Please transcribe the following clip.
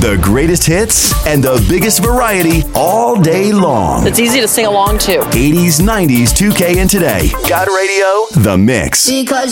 The greatest hits and the biggest variety all day long. It's easy to sing along to. 80s, 90s, 2K, and today. God Radio, The Mix. Because